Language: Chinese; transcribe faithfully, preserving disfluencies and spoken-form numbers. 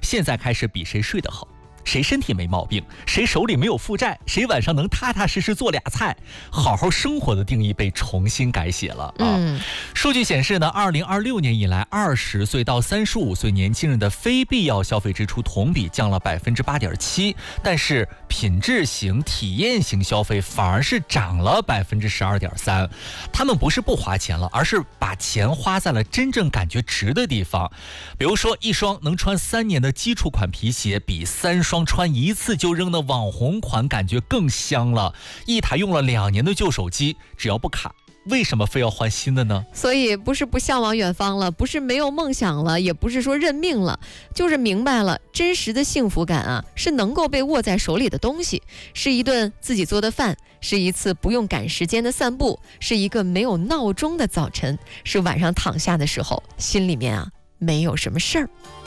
现在开始比谁睡得好，谁身体没毛病，谁手里没有负债，谁晚上能踏踏实实做俩菜，好好生活的定义被重新改写了啊！ 嗯， 数据显示呢，二零二六年以来，二十岁到三十五岁年轻人的非必要消费支出同比降了百分之八点七，但是品质型、体验型消费反而是涨了百分之十二点三。他们不是不花钱了，而是把钱花在了真正感觉值的地方。比如说，一双能穿三年的基础款皮鞋，比三双穿一次就扔的网红款感觉更香了。一台用了两年的旧手机，只要不卡，为什么非要换新的呢？ 所以不是不向往远方了，不是没有梦想了，也不是说认命了，就是明白了，真实的幸福感啊，是能够被握在手里的东西，是一顿自己做的饭，是一次不用赶时间的散步，是一个没有闹钟的早晨，是晚上躺下的时候，心里面啊没有什么事儿。